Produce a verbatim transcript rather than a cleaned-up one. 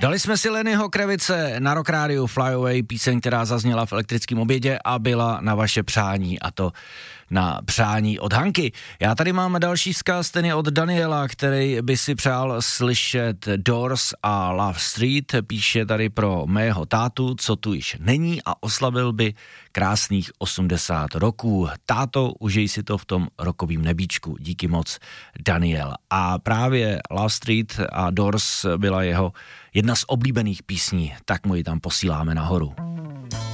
Dali jsme si Lennyho Kravice na Rock Radio Fly Away, píseň, která zazněla v Elektrickém obědě a byla na vaše přání, a to na přání od Hanky. Já tady mám další vzkaz, ten je od Daniela, který by si přál slyšet Doors a Love Street. Píše tady pro mého tátu, co tu již není, a oslavil by krásných osmdesát roků. Táto, užij si to v tom rokovým nebíčku. Díky moc, Daniel. A právě Love Street a Doors byla jeho jedna z oblíbených písní, tak mu ji tam posíláme nahoru.